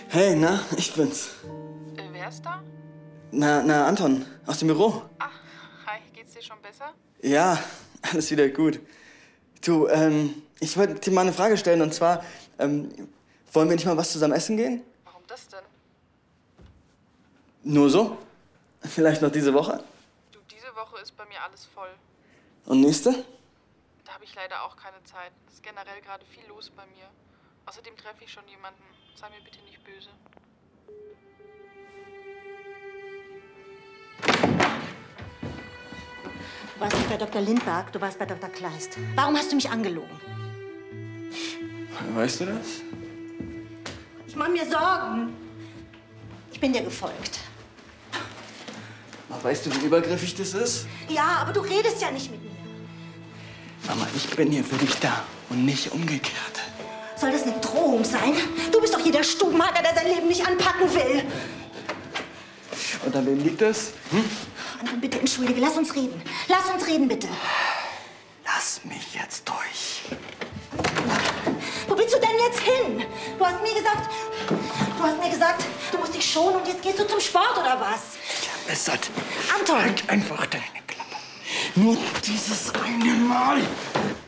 Hey, na, ich bin's. Wer ist da? Na, Anton, aus dem Büro. Ach, hi, geht's dir schon besser? Ja, alles wieder gut. Du, ich wollte dir mal eine Frage stellen und zwar, wollen wir nicht mal was zusammen essen gehen? Warum das denn? Nur so? Vielleicht noch diese Woche? Du, diese Woche ist bei mir alles voll. Und nächste? Da habe ich leider auch keine Zeit. Es ist generell gerade viel los bei mir. Außerdem treffe ich schon jemanden. Sei mir bitte nicht böse. Du warst nicht bei Dr. Lindberg, du warst bei Dr. Kleist. Warum hast du mich angelogen? Weißt du das? Ich mache mir Sorgen. Ich bin dir gefolgt. Ach, weißt du, wie übergriffig das ist? Ja, aber du redest ja nicht mit mir. Mama, ich bin hier für dich da und nicht umgekehrt. Soll das eine Drohung sein? Du bist doch hier der Stubenhacker, der sein Leben nicht anpacken will. Und an wem liegt das? Hm? Anton, bitte entschuldige, lass uns reden. Lass uns reden, bitte. Lass mich jetzt durch. Wo willst du denn jetzt hin? Du hast mir gesagt, du musst dich schonen und jetzt gehst du zum Sport, oder was? Ich hab es satt. Anton! Halt einfach deine Klappe. Nur dieses eine Mal.